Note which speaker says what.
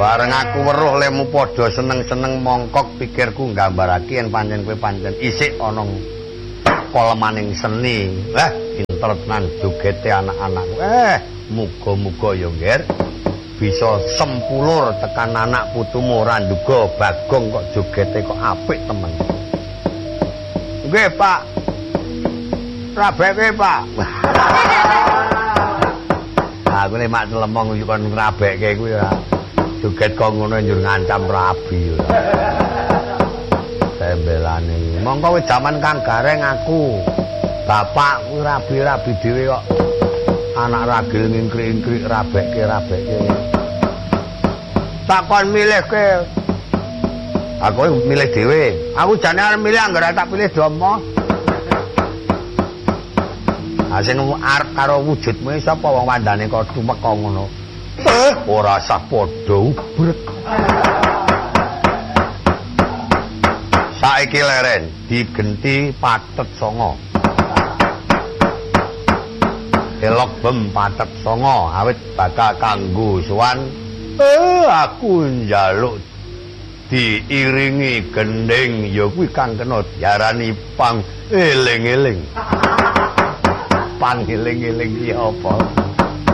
Speaker 1: Bareng aku weruh lemu padha seneng-seneng mongkok pikirku nggambarake yen pancen kowe pancen isik ana kolemaning seni. Pinter tenan jogete anak-anakku. Muga-muga ya Ngger bisa sempulur tekan anak putumu ora nduga Bagong kok jogete kok apik temen. Nggih, Pak. Rabeke, Pak. Aku nek mak celemong yo kon ngrabekke kuwi ya. Joget kok ngono njur ngancam rabi. Tembelane. Mongko wis jaman Kang Gareng aku. Bapak kuwi rabi-rabi dhewe kok. Anak ragil ngingkrik-ingkrik rabekke. Takon milihke. Aku milih dhewe. Aku jane arep milih anggere tak pilih domo. Sing arep karo wujudmu sapa wong wandane kok tumek kok ngono. Ora sah padha ubrek. Saiki leren digenti Pathet Sanga. Elok bem Pathet Sanga awit bakal kanggo sowan. Aku njaluk diiringi gending ya kuwi kang kena diarani pang eling-eling. Pang eling-eling ki apa?